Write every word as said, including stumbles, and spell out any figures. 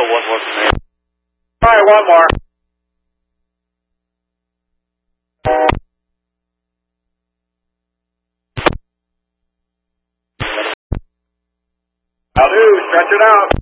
what was the name? All right, one more. I'll do. Stretch it out.